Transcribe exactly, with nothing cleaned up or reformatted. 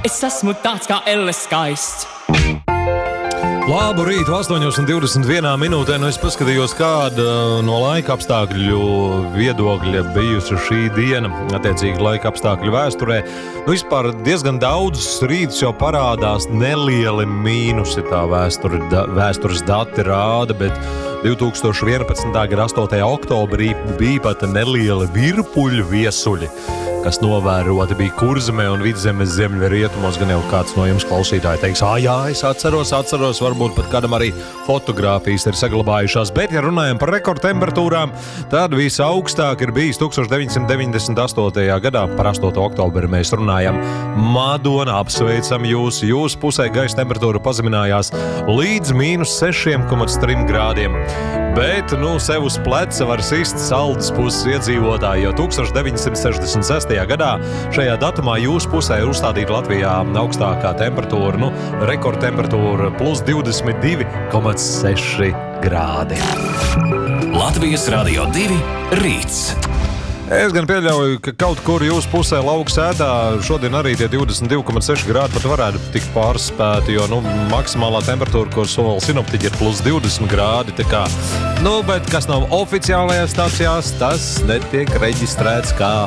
Es esmu tāds kā elles skaists. Labu rītu, astoņos un divdesmit vienā minūtē. Nu, es paskatījos, kāda no laika apstākļu viedokļa bijusi šī diena, attiecīgi laika apstākļu vēsturē. Nu, vispār diezgan daudz rītus jau parādās nelieli mīnusi, tā vēsture, da, vēstures dati rāda, bet divi tūkstoši vienpadsmitā gada astotajā oktobrī bija pat nelieli virpuļu viesuļi, kas novēroti bija Kurzemē un Vidzemes ziemeļrietumos. Gan jau kāds no jums klausītāji teiks, ā, jā, es atceros, atceros, varbūt pat kādam arī fotogrāfijas ir saglabājušās. Bet, ja runājam par rekordtemperatūrām, tad visaugstāk ir bijis tūkstoš deviņsimt deviņdesmit astotajā gadā, par astoto oktobri mēs runājam. Madona, apsveicam jūs, jūsu pusē gaisa temperatūra pazeminājās līdz mīnus sešiem komats trim grādiem. Bet, nu, sev uz pleca var sist Saldus puses iedzīvotāji, jo tūkstoš deviņsimt sešdesmit sestajā gadā šajā datumā jūsu pusē ir uzstādīta Latvijā augstākā temperatūra, nu, rekordtemperatūra plus divdesmit divi komats seši grādi. Latvijas Radio divi rīts. Es gan pieļauju, ka kaut kur jūsu pusē lauku sētā šodien arī tie divdesmit divi komats seši grādi pat varētu tikt pārspēti, jo, nu, maksimālā temperatūra, ko sola sinoptiķi, ir plus divdesmit grādi, tā kā, nu, bet kas nav oficiālajās stācijās, tas netiek reģistrēts kā